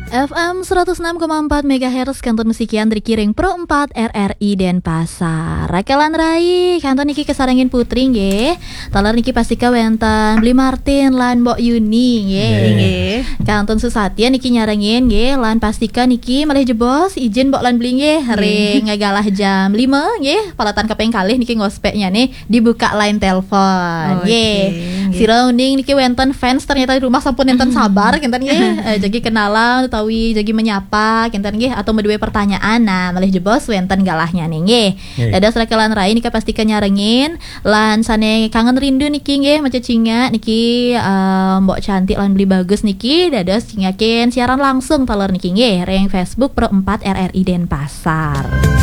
FM 106,4 MHz kantor musikian Rikiring Pro 4 RRI Denpasar. Rakelan Rai kantor niki kesarangin putri nggih. Talar niki pastika wenten Bli Martin lan Mbok Yuni nggih. Kanton Susatya niki nyarengin nggih lan pastika niki malih jebos izin Mbok lan Bli nggih ring ngagalah jam 5 nggih. Palatan kaping kalih niki ngospeknya nih dibuka line telepon nggih. Sira uning niki wenten fans ternyata di rumah sampun enten sabar kinten nggih. Jadi kenalan utawi jadi menyapa kinten nggih atau medue pertanyaan nah malih jebos wenten galahnya nih nggih. Dados Rakelan Rai niki pastikan nyarengin lan sane kangen rindu niki nggih maca cinga niki Mbok Cantik lan Bli Bagus niki dados cingakin siaran langsung taler niki nggih ring Facebook Pro 4 RRI Denpasar.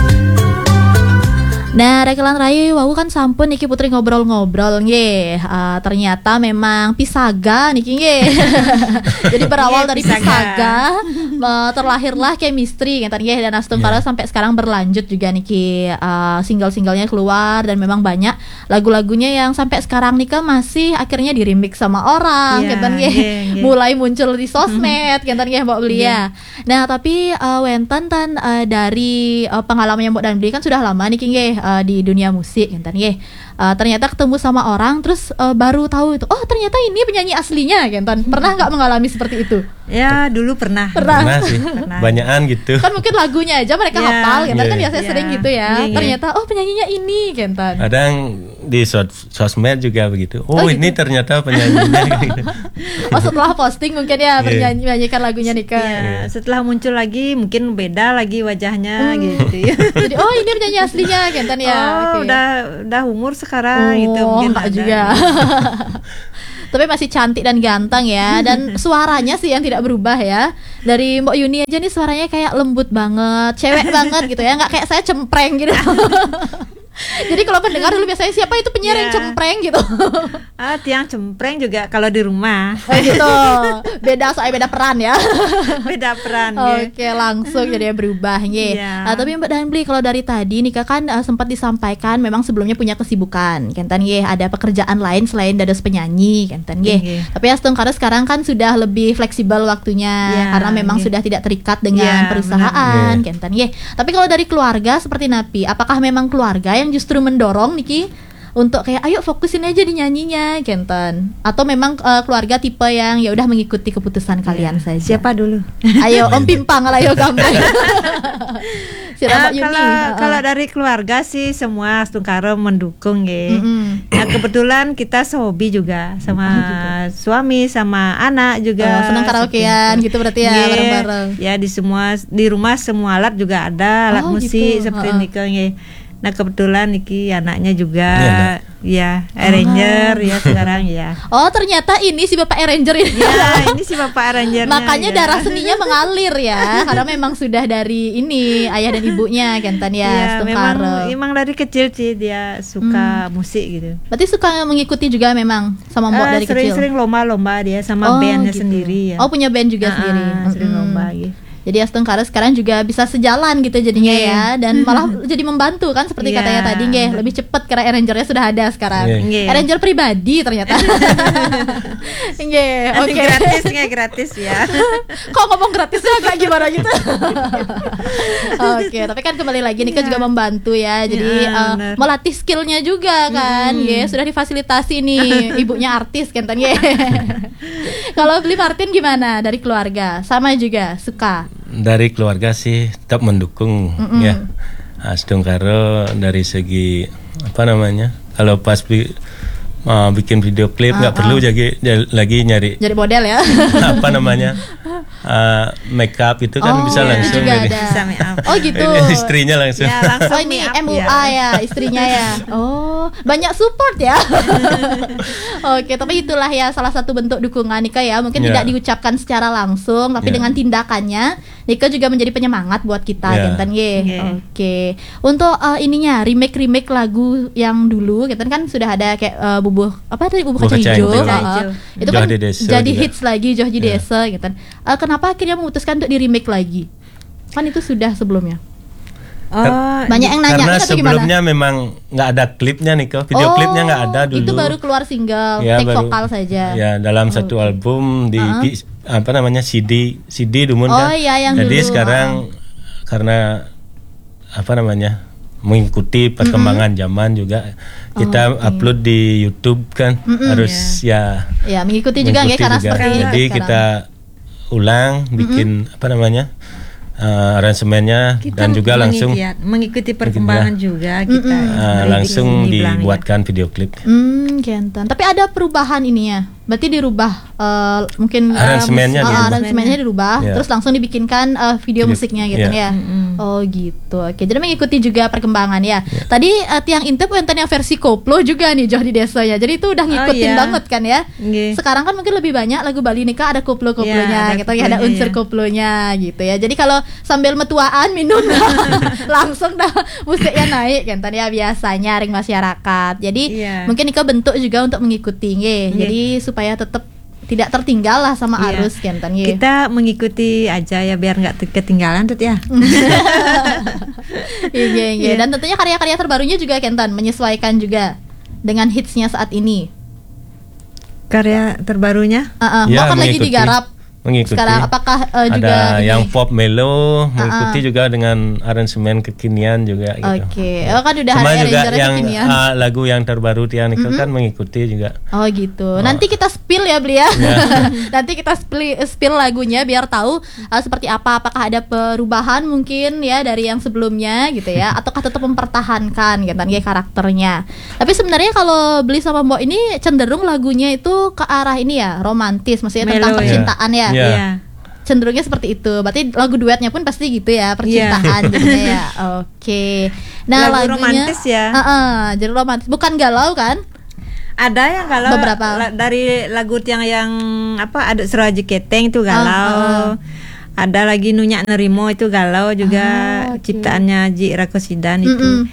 Nah, Rakelan Rai wau kan sampun niki putri ngobrol-ngobrol nggih. Ternyata memang pisaga niki nggih. Jadi berawal dari pisaga terlahirlah chemistry ngeten nggih dan Astung Karo sampai sekarang berlanjut juga niki single-singlenya keluar dan memang banyak lagu-lagunya yang sampai sekarang nika masih akhirnya di-remix sama orang ngeten nggih. Mulai muncul di sosmed ngeten nggih Mbok Bli ya. Nah, tapi wenten tan dari pengalamannya Mbok dan Bli kan sudah lama niki nggih di dunia musik kan nggih. Ternyata ketemu sama orang terus baru tahu itu. Oh, ternyata ini penyanyi aslinya kan. Pernah enggak mengalami seperti itu? Ya, dulu pernah sih. Banyakan gitu. Kan mungkin lagunya aja mereka hafal kan biasanya sering gitu ya. Ternyata oh penyanyinya ini kan. Kadang di sosmed juga begitu. Oh, ini gitu? Ternyata penyanyinya gitu. Oh, setelah posting mungkin ya menyanyikan lagunya Nika. Setelah muncul lagi mungkin beda lagi wajahnya gitu ya. Jadi oh ini penyanyi aslinya kan ya. Oh, udah umur sekarang itu mungkin enggak juga. Tapi masih cantik dan ganteng ya. Dan suaranya sih yang tidak berubah ya. Dari Mbok Yuni aja nih suaranya kayak lembut banget, cewek banget gitu ya. Nggak kayak saya cempreng gitu. Jadi kalau pendengar dulu biasanya siapa itu penyiar yang cempreng gitu. Tiang cempreng juga kalau di rumah. Oh gitu. Beda peran ya. Beda peran. Oke, langsung jadi berubah nggih. Tapi Mbak dan Bli kalau dari tadi Nika kan sempat disampaikan memang sebelumnya punya kesibukan. Kenten nggih, ada pekerjaan lain selain dados penyanyi kenten nggih. Tapi Astung Karo sekarang kan sudah lebih fleksibel waktunya karena memang sudah tidak terikat dengan perusahaan kenten nggih. Tapi kalau dari keluarga seperti Napi, apakah memang keluarga yang justru mendorong niki untuk kayak ayo fokusin aja di nyanyinya kenten atau memang keluarga tipe yang ya udah mengikuti keputusan kalian saja? Siapa dulu? Ayo Om Pimpang lah, ayo gampang. Kalau dari keluarga sih semua Astung Karo mendukung ya. Nah, kebetulan kita sehobi juga sama suami sama anak juga. Senang karaokean gitu berarti ya bareng-bareng. Ya di rumah semua alat juga ada alat musik seperti Nika ya. Nah kebetulan Niki anaknya juga arranger ya sekarang ya. Oh ternyata ini si bapak arranger ini. Ya ini si bapak arrangernya. Makanya darah seninya mengalir ya. Karena memang sudah dari ini ayah dan ibunya Kentan ya. Memang dari kecil sih dia suka musik gitu. Berarti suka mengikuti juga memang sama Mbok dari kecil. Sering lomba-lomba dia sama bandnya gitu. Sendiri ya. Oh punya band juga sendiri. Sering lomba gitu. Jadi Astung Karo sekarang juga bisa sejalan gitu jadinya ya. Dan malah jadi membantu kan seperti katanya tadi nggih. Lebih cepat karena arrangernya sudah ada sekarang. Arranger pribadi ternyata. Nggih, oke. Gratis ya. Kok ngomong gratisnya agak gimana gitu. Oke, tapi kan kembali lagi Nika juga membantu ya. Jadi melatih skillnya juga kan. Sudah difasilitasi nih ibunya artis kan nggih. Kalau Bli Martin gimana dari keluarga? Sama juga suka? Dari keluarga sih tetap mendukung ya. Astung Karo dari segi apa namanya? Kalau pas bikin video klip nggak perlu lagi nyari model ya. Apa namanya? Make up itu kan bisa langsung dari oh gitu. Istrinya langsung. Oh ini MUA ya istrinya ya. Oh banyak support ya. Oke, tapi itulah ya salah satu bentuk dukungan Nika ya. Mungkin tidak diucapkan secara langsung, tapi dengan tindakannya Nika juga menjadi penyemangat buat kita Kenten Oke. Untuk ininya remake lagu yang dulu Kenten kan sudah ada kayak bubuk kacang hijau. Itu kan jadi hits lagi Johji Desa Kenten. Kenapa akhirnya memutuskan untuk di remake lagi? Kan itu sudah sebelumnya. Banyak yang nanya karena sebelumnya memang nggak ada klipnya nih kok, video klipnya nggak ada dulu. Itu baru keluar single, take vokal saja. Ya dalam satu album di apa namanya CD dumun Oh, kan. iya, yang Jadi dulu. sekarang karena apa namanya mengikuti perkembangan zaman juga kita upload di YouTube kan harus ya Ya, mengikuti juga ya karena juga. seperti ini Jadi sekarang. kita ulang bikin apa namanya aransemennya dan juga langsung mengikuti perkembangan juga kita langsung dibuatkan video klip. Kenten. Tapi ada perubahan ininya. Berarti dirubah mungkin aransemennya dirubah, Ya. terus langsung dibikinkan video musiknya gitu ya. ya. Oh gitu. Oke, jadi mengikuti juga perkembangan ya. Tadi tiang intip enten yang versi koplo juga nih Joh di desa ya. Jadi itu udah ngikutin banget kan ya. Sekarang kan mungkin lebih banyak lagu Bali nikah ada koplo-koplonya gitu ya, ada unsur koplonya gitu ya. Jadi kalau sambil metuaan minum langsung dah musiknya naik kan ya biasanya ring masyarakat. Jadi mungkin Ika bentuk juga untuk mengikuti nggih. Jadi supaya tetap tidak tertinggal lah sama arus kenten nggih. Kita mengikuti aja ya biar nggak ketinggalan tuh ya. Iya. Dan tentunya karya-karya terbarunya juga kenten menyesuaikan juga dengan hitsnya saat ini. Karya terbarunya? Kan lagi digarap. Mengikuti. Sekarang apakah ada juga yang pop melo mengikuti juga dengan aransemen kekinian juga gitu. Oke. Kan udah Cuma ada juga arrangernya yang kekinian. lagu yang terbaru Tiang itu kan mengikuti juga. Oh gitu. Nanti kita spill ya Beli ya. Nanti kita spill lagunya biar tahu seperti apa. Apakah ada perubahan mungkin ya dari yang sebelumnya gitu ya, ataukah tetap mempertahankan gitu ya karakternya. Tapi sebenarnya kalau Beli sama Mbok ini cenderung lagunya itu ke arah ini ya romantis, maksudnya tentang percintaan ya. Iya. Cenderungnya seperti itu. Berarti lagu duetnya pun pasti gitu ya, percintaan jadinya ya. Oke. Nah, lagu lagunya romantis ya. Jadi romantis, bukan galau kan? Ada yang galau beberapa dari lagu yang apa ada Seraji Keteng itu galau. Ada lagi Nunyak Nerimo itu galau juga, ciptaannya Ji Rakosidan itu.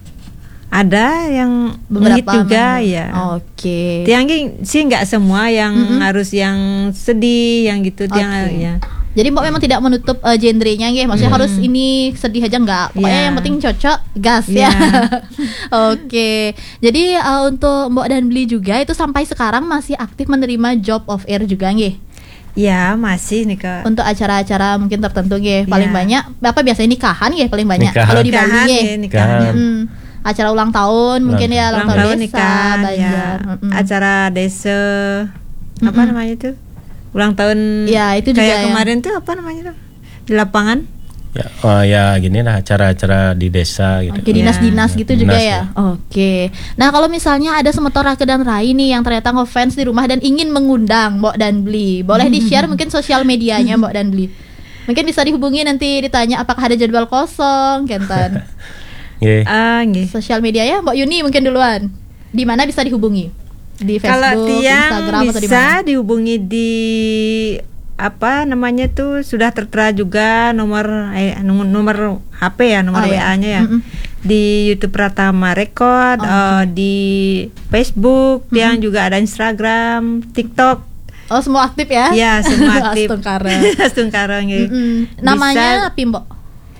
Ada yang beberapa juga ya. Oke. Tiang sih nggak semua yang harus yang sedih yang gitu tiang ya. Jadi Mbak memang tidak menutup genrenya ya, maksudnya harus ini sedih aja enggak. Pokoknya yang penting cocok gas ya. Oke. Jadi untuk Mbak dan Beli juga itu sampai sekarang masih aktif menerima job off air juga nggih? Ya masih nih Kak. Untuk acara-acara mungkin tertentu nggih. Paling banyak apa biasanya nikahan ya paling banyak. Kalau di Bali nggih. Nikahan. Acara ulang tahun mungkin ya ulang tahun desa, nikah, Banjar. Acara desa apa namanya itu? Ulang tahun. Ya, itu juga kayak kemarin tuh apa namanya tuh? Di lapangan. Ya gini lah acara-acara di desa gitu. Oke, dinas-dinas gitu juga ya. Oke. Nah, kalau misalnya ada Semeton Rake dan Rai nih yang ternyata ngefans di rumah dan ingin mengundang Mbok dan Beli, boleh di-share mungkin sosial medianya Mbok dan Beli. Mungkin bisa dihubungi nanti ditanya apakah ada jadwal kosong, Kenten. Sosial media ya, Mbak Yuni mungkin duluan. Di mana bisa dihubungi? Di Facebook, kalau Instagram atau di mana? Bisa dihubungi di apa namanya tuh sudah tertera juga nomor HP ya, nomor WA-nya ya. Di YouTube Pratama Record, di Facebook, yang juga ada Instagram, TikTok. Oh, semua aktif ya? Iya, semua aktif. Astungkara gitu. Namanya apa, Mbok?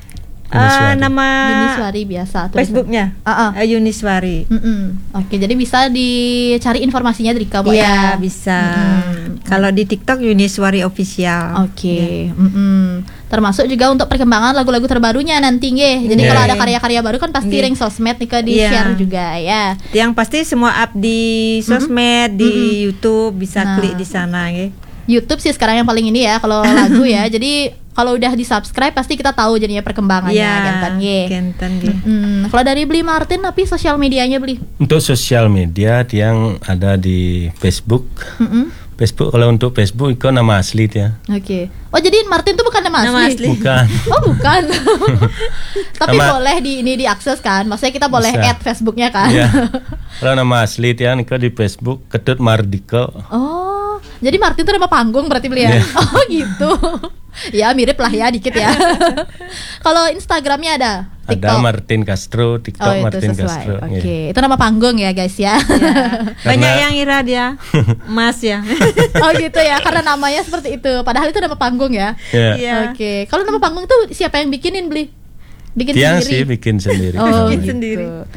Nama Yuniswari biasa Facebooknya Yuniswari. Oke, jadi bisa dicari informasinya dari kamu ya. Bisa. Kalau di TikTok Yuniswari Official. Oke. Termasuk juga untuk perkembangan lagu-lagu terbarunya nanti nggih. Jadi kalau ada karya-karya baru kan pasti ring sosmed nih di share juga ya. Yang pasti semua up di sosmed, di YouTube bisa klik di sana nggih. YouTube sih sekarang yang paling ini ya kalau lagu ya. Jadi kalau udah di-subscribe pasti kita tahu jadinya perkembangannya Kenten. Kalau dari Beli Martin tapi sosial medianya Beli? Untuk sosial media yang ada di Facebook. Facebook kalau untuk Facebook itu nama asli ya. Oke. Oh, jadi Martin itu bukan nama asli? Bukan. Oh, bukan. Tapi boleh diakses kan? Maksudnya kita boleh add Facebooknya kan? Iya. Kalau nama asli itu di Facebook Ketut Mardika. Oh, jadi Martin itu nama panggung berarti Beli ya? Oh gitu. Ya mirip lah ya dikit ya. Kalau Instagramnya ada? TikTok. Ada Martin Castro, TikTok Martin Castro. Oke, itu nama panggung ya guys ya. Banyak yang ngira dia Mas ya. Oh gitu ya, karena namanya seperti itu. Padahal itu nama panggung ya. Oke, kalau nama panggung itu siapa yang bikinin Beli? Bikin dia sendiri? Sih bikin sendiri. Oh bikin gitu. sendiri.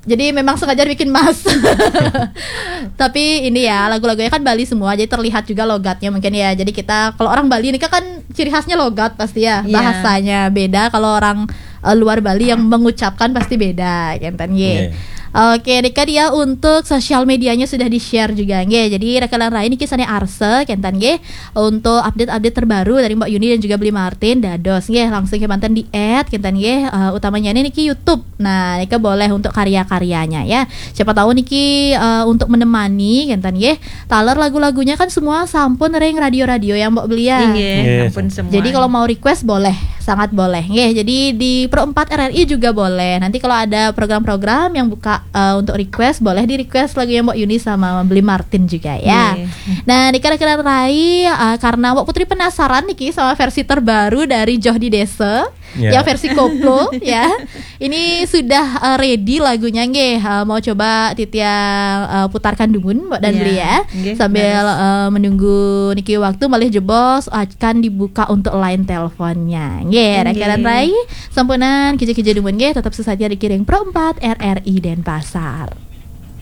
Jadi memang sengaja bikin mas. Tapi ini ya lagu-lagunya kan Bali semua, jadi terlihat juga logatnya mungkin ya. Jadi kita kalau orang Bali ini kan ciri khasnya logat pasti ya, bahasanya beda. Kalau orang luar Bali yang mengucapkan pasti beda, kan ye. Oke, Rika dia untuk sosial medianya sudah di-share juga nge. Jadi rekalan Rai ini kisahnya Arse kentan nge untuk update-update terbaru dari Mbak Yuni dan juga Bli Martin dados nge langsung ke mantan di add kentan nge utamanya ini niki YouTube. Nah, Rika boleh untuk karya-karyanya ya. Siapa tahu niki untuk menemani kentan nge. Taler lagu-lagunya kan semua sampun ring radio-radio yang Mbak Beli ya. Sampun semua. Jadi kalau mau request boleh, sangat boleh nge. Jadi di Pro 4 RRI juga boleh. Nanti kalau ada program-program yang buka untuk request boleh di request lagunya Mbak Yuni sama Bli Martin juga ya. Nah di kira-kira Rai karena Mbak Putri penasaran nih sama versi terbaru dari Johdi Desa yang versi koplo ya. Ini sudah ready lagunya nge. Mau coba Titia putarkan dumun Mbak dan Bli ya. Sambil menunggu niki waktu malih jebos akan dibuka untuk line teleponnya. Nge kira-kira Rai sampunan kija-kija dumun nge tetap sesaja dikiring Pro 4 RRI Denpasar.